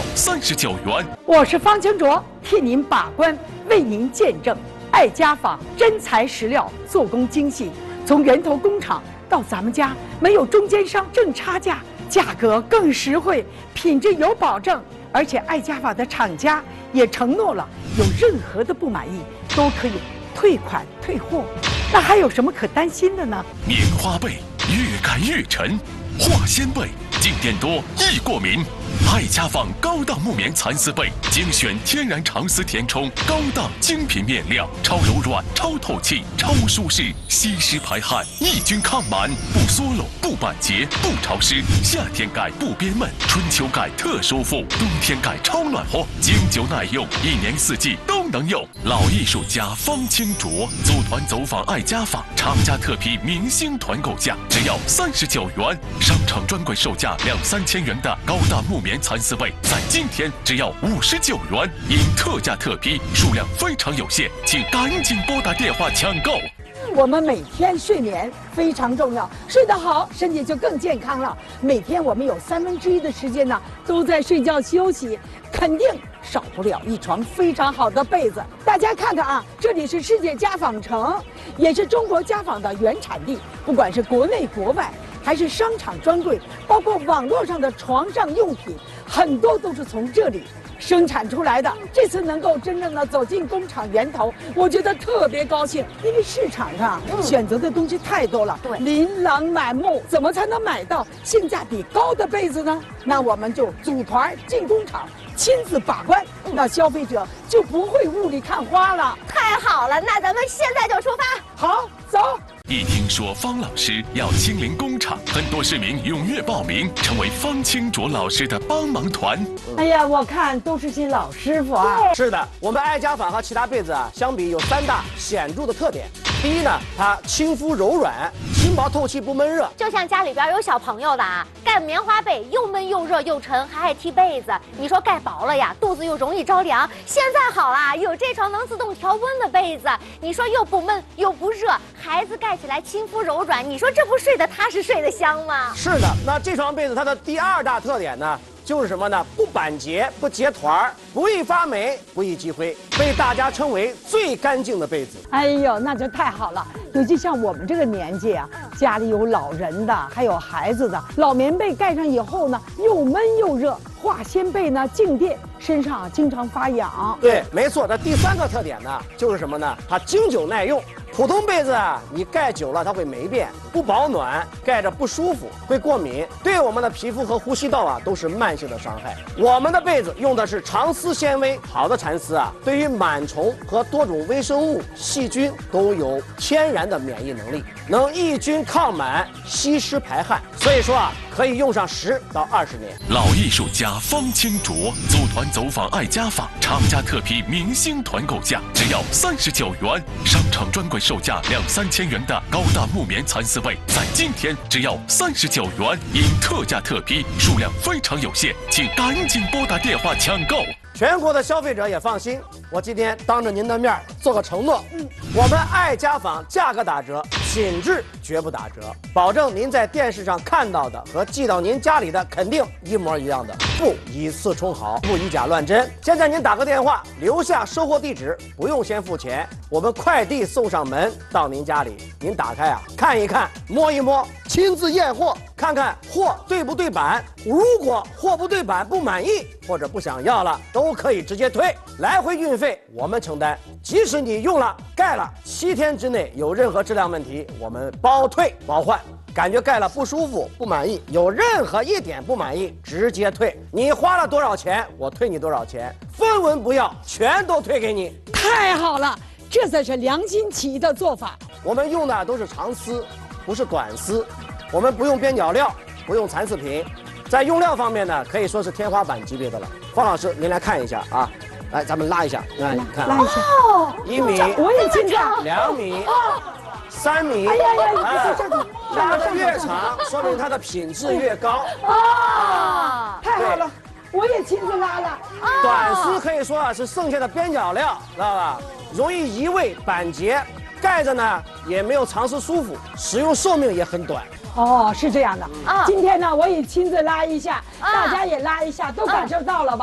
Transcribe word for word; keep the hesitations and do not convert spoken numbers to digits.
三十九元。 我是方清卓，替您把关，为您见证。爱家纺真材实料，做工精细，从源头工厂到咱们家，没有中间商挣差价，价格更实惠，品质有保证。而且爱家纺的厂家也承诺了，有任何的不满意都可以退款退货。那还有什么可担心的呢？ 棉花被越盖越沉，化纤被静电多易过敏。爱家纺高档木棉蚕丝被，精选天然长丝填充，高档精品面料，超柔软、超透气、超舒适，吸湿排汗，抑菌抗螨，不缩漏、不板结、不潮湿。夏天盖不憋闷，春秋盖特舒服，冬天盖超暖和，经久耐用，一年四季都能用。老艺术家方清卓组团走访爱家纺，厂家特批明星团购价只要三十九元，商场专柜售价两三千元的高档木棉蚕丝被，在今天只要五十九元，因特价特批，数量非常有限，请赶紧拨打电话抢购。 我们每天睡眠非常重要，睡得好，身体就更健康了。每天我们有三分之一的时间呢都在睡觉休息，肯定少不了一床非常好的被子。大家看看啊，这里是世界家纺城，也是中国家纺的原产地。不管是国内国外，还是商场专柜，包括网络上的床上用品，很多都是从这里生产出来的。这次能够真正的走进工厂源头，我觉得特别高兴，因为市场上选择的东西太多了，对，琳琅满目，怎么才能买到性价比高的被子呢？那我们就组团进工厂，亲自把关，那消费者就不会雾里看花了。 太好了，那咱们现在就出发。 好，走。 一听说方老师要亲临工厂，很多市民踊跃报名，成为方清卓老师的帮忙团。 哎呀，我看都是些老师傅啊。 是的，我们爱家纺和其他被子啊相比，有三大显著的特点。第一呢，它亲肤柔软，轻薄透气，不闷热。 就像家里边有小朋友的啊，盖棉花被又闷又热又沉，还爱踢被子。你说盖薄了呀，肚子又容易着凉。现在好啦，有这床能自动调温的被子，你说又不闷又不热，孩子盖起来亲肤柔软，你说这不睡得踏实睡得香吗？ 是的，那这床被子它的第二大特点呢，就是什么呢？不板结，不结团儿，不易发霉，不易积灰，被大家称为最干净的被子。 哎呦，那就太好了！尤其像我们这个年纪啊，家里有老人的，还有孩子的，老棉被盖上以后呢，又闷又热；化纤被呢，静电，身上啊经常发痒。 对，没错。那第三个特点呢，就是什么呢？它经久耐用。普通被子啊，你盖久了它会霉变，不保暖，盖着不舒服，会过敏，对我们的皮肤和呼吸道啊都是慢性的伤害。我们的被子用的是长丝纤维，好的蚕丝啊，对于螨虫和多种微生物、细菌都有天然的免疫能力，能抑菌抗螨、吸湿排汗，所以说啊，可以用上十到二十年。 老艺术家方清卓组团走访爱家纺，厂家特批明星团购价只要三十九元，商场专柜售价两三千元的高档木棉蚕丝被，在今天只要三十九元，因特价特批，数量非常有限，请赶紧拨打电话抢购。 全国的消费者也放心，我今天当着您的面做个承诺，嗯，我们爱家纺价格打折，品质绝不打折，保证您在电视上看到的和寄到您家里的肯定一模一样的，不以次充好，不以假乱真。现在您打个电话，留下收货地址，不用先付钱，我们快递送上门到您家里，您打开啊看一看，摸一摸，亲自验货，看看货对不对版。如果货不对版不满意或者不想要了，都可以直接退，来回运费我们承担。即使你用了盖了七天之内有任何质量问题，我们包退包换。感觉盖了不舒服不满意，有任何一点不满意直接退，你花了多少钱我退你多少钱，分文不要，全都退给你。 太好了，这才是良心企业的做法。 我们用的都是长丝，不是短丝，我们不用边角料，不用蚕丝品，在用料方面呢，可以说是天花板级别的了。方老师，您来看一下啊，来，咱们拉一下，来看， 拉一下， 哦， 一米， 我也紧张， 两米，三米， 哎呀呀， 哎，拉得越长，说明它的品质越高。 啊，太好了，我也亲自拉了。 短丝可以说啊是剩下的边角料，知道吧？容易移位板结，盖着呢也没有长时舒服，使用寿命也很短。 哦，是这样的。 啊， 今天呢，我也亲自拉一下， 啊， 大家也拉一下，都感受到了吧？